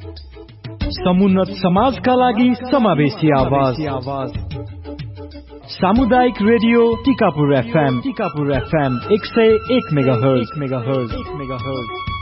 समुन्नत समाजका लागि समावेशी आवाज सामुदायिक रेडियो टिकापुर FM 101 मेगाहर्ज